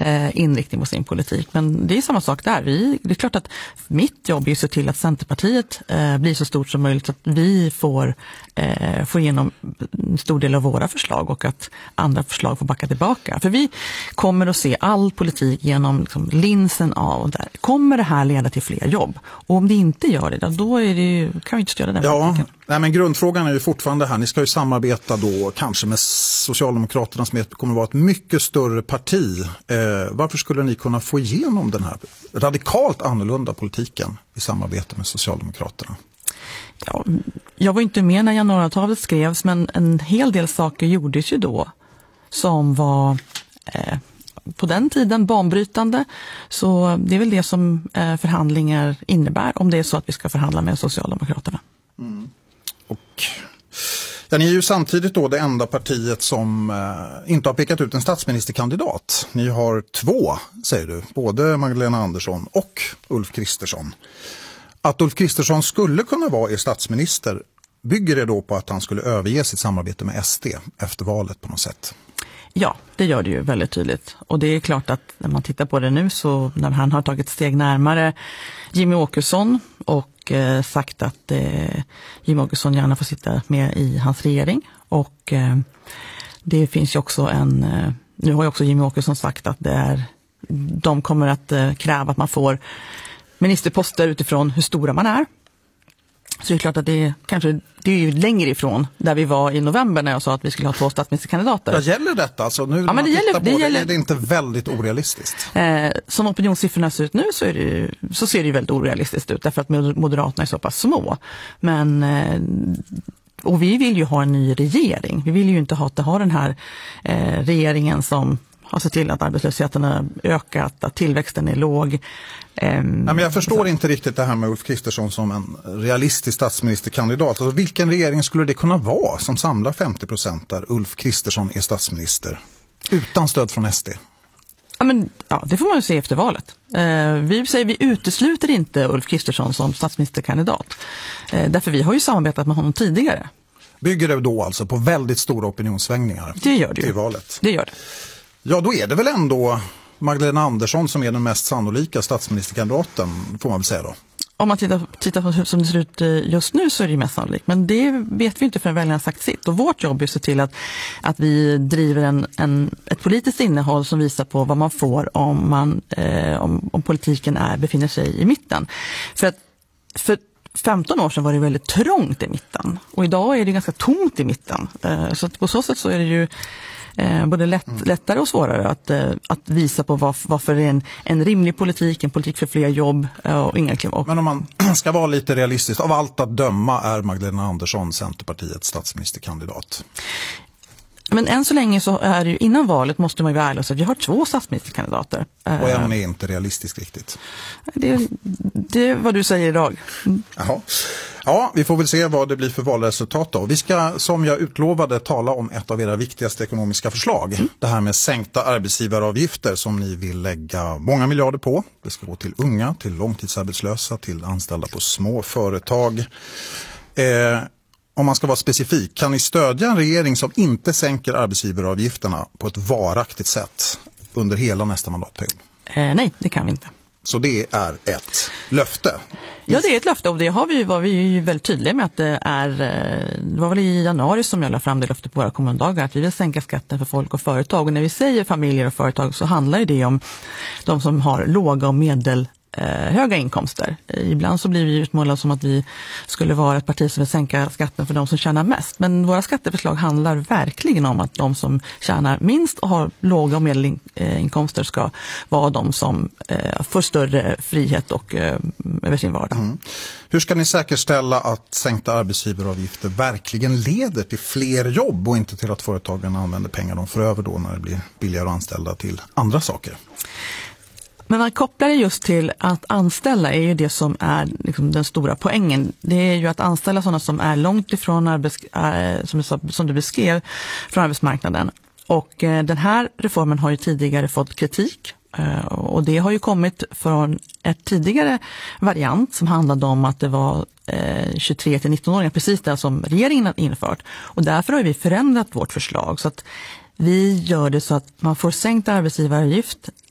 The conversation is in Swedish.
inriktning på sin politik. Men det är samma sak där. Det är klart att mitt jobb är att se till att Centerpartiet blir så stort som möjligt så att vi får igenom en stor del av våra förslag och att andra förslag får backa tillbaka. För vi kommer att se all politik genom liksom linsen av där. Kommer det här leda till fler jobb? Och om det inte gör det, då är det kan vi inte stödja den politiken. Nej, men grundfrågan är ju fortfarande här. Ni ska ju samarbeta då kanske med Socialdemokraterna som kommer att vara ett mycket större parti. Varför skulle ni kunna få igenom den här radikalt annorlunda politiken i samarbete med Socialdemokraterna? Ja, jag var inte med när januariavtalet skrevs, men en hel del saker gjordes ju då som var på den tiden banbrytande. Så det är väl det som förhandlingar innebär om det är så att vi ska förhandla med Socialdemokraterna. Mm. Och ni är ju samtidigt då det enda partiet som inte har pekat ut en statsministerkandidat. Ni har 2, säger du, både Magdalena Andersson och Ulf Kristersson. Att Ulf Kristersson skulle kunna vara er statsminister, bygger det då på att han skulle överge sitt samarbete med SD efter valet på något sätt? Ja, det gör det ju väldigt tydligt. Och det är klart att när man tittar på det nu så när han har tagit steg närmare Jimmie Åkesson och sagt att Jimmie Åkesson gärna får sitta med i hans regering. Och det finns ju också nu har ju också Jimmie Åkesson sagt att de kommer att kräva att man får ministerposter utifrån hur stora man är. Så det är klart att det är ju längre ifrån där vi var i november när jag sa att vi skulle ha 2 statsministerkandidater. Vad gäller detta? Alltså nu ja, men är det inte väldigt orealistiskt? Som opinionssiffrorna ser ut nu så ser det ju väldigt orealistiskt ut därför att Moderaterna är så pass små. Men och vi vill ju ha en ny regering. Vi vill ju inte ha den här regeringen som har sett till att arbetslösheten har ökat, att tillväxten är låg. Men jag förstår inte riktigt det här med Ulf Kristersson som en realistisk statsministerkandidat. Alltså, vilken regering skulle det kunna vara som samlar 50% där Ulf Kristersson är statsminister utan stöd från SD? Ja, det får man ju se efter valet. Vi utesluter inte Ulf Kristersson som statsministerkandidat. Därför vi har ju samarbetat med honom tidigare. Bygger det då alltså på väldigt stora opinionssvängningar? Det gör det ju. Till valet? Det gör det. Ja, då är det väl ändå Magdalena Andersson som är den mest sannolika statsministerkandidaten, får man väl säga då. Om man tittar på hur som det ser ut just nu så är det mest sannolikt. Men det vet vi inte förrän väljarna sagt sitt. Och vårt jobb är att se till att vi driver ett politiskt innehåll som visar på vad man får om politiken befinner sig i mitten. För 15 år sedan var det väldigt trångt i mitten. Och idag är det ganska tomt i mitten. Så på så sätt så är det ju både lättare och svårare att visa på varför det är en rimlig politik, en politik för fler jobb och inga klimat. Men om man ska vara lite realistisk, av allt att döma är Magdalena Andersson Centerpartiets statsministerkandidat. Men än så länge så är det ju innan valet måste man ju vara ärlig och säga att vi har 2 statsministerkandidater. Och en är inte realistisk riktigt. Det är vad du säger idag. Jaha. Ja, vi får väl se vad det blir för valresultat då. Vi ska, som jag utlovade, tala om ett av era viktigaste ekonomiska förslag. Det här med sänkta arbetsgivaravgifter som ni vill lägga många miljarder på. Det ska gå till unga, till långtidsarbetslösa, till anställda på små företag. Om man ska vara specifik, kan ni stödja en regering som inte sänker arbetsgivaravgifterna på ett varaktigt sätt under hela nästa mandatperiod? Nej, det kan vi inte. Så det är ett löfte? Ja, det är ett löfte och det var vi ju väldigt tydliga med att det var väl i januari som jag la fram det löftet på våra kommundagar att vi vill sänka skatten för folk och företag. Och när vi säger familjer och företag så handlar det om de som har låga och höga inkomster. Ibland så blir vi utmålade som att vi skulle vara ett parti som vill sänka skatten för de som tjänar mest. Men våra skatteförslag handlar verkligen om att de som tjänar minst och har låga och medelinkomster ska vara de som får större frihet och över sin vardag. Mm. Hur ska ni säkerställa att sänkta arbetsgivaravgifter verkligen leder till fler jobb och inte till att företagen använder pengar de får över då när det blir billigare att anställa till andra saker? Men man kopplar det just till att anställa är ju det som är liksom den stora poängen. Det är ju att anställa sådana som är långt ifrån som du beskrev, från arbetsmarknaden. Och den här reformen har ju tidigare fått kritik. Och det har ju kommit från ett tidigare variant som handlade om att det var 23 till 19-åringar, precis det som regeringen har infört. Och därför har vi förändrat vårt förslag så att vi gör det så att man får sänkt arbetsgivaravgift